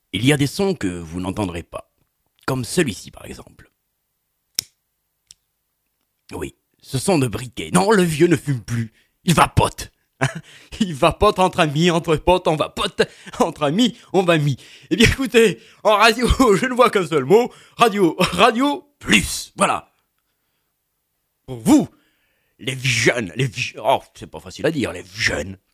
Il y a des sons que vous n'entendrez pas, comme celui-ci par exemple. Oui, ce son de briquet. Non, le vieux ne fume plus. Il vapote. Il vapote entre amis, entre potes, on vapote. Entre amis, on va mis. Eh bien écoutez, en radio, je ne vois qu'un seul mot. Radio, radio, plus. Voilà. Pour vous, les jeunes, oh, c'est pas facile à dire, les jeunes.